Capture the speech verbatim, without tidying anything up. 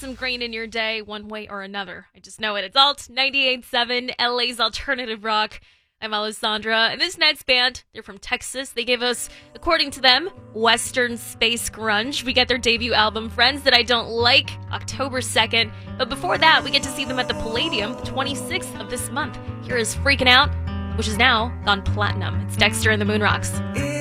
some grain in your day one way or another. I just know it. It's Alt ninety-eight point seven, L A's alternative rock. I'm Alessandra, and this next band, they're from Texas. They give us, according to them, Western Space Grunge. We get their debut album, Friends That I Don't Like, October second. But before that, we get to see them at the Palladium, the twenty-sixth of this month. Here is Freaking Out, which is now gone platinum. It's Dexter and the Moon Rocks.